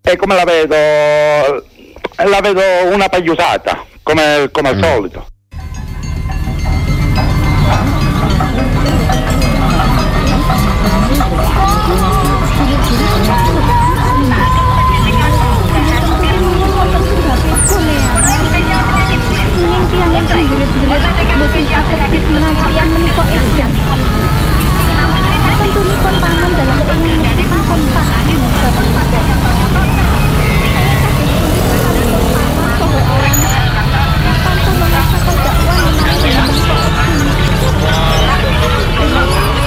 E come la vedo una pagliusata, come al solito. Tentu ini kontangan dalam ini kontak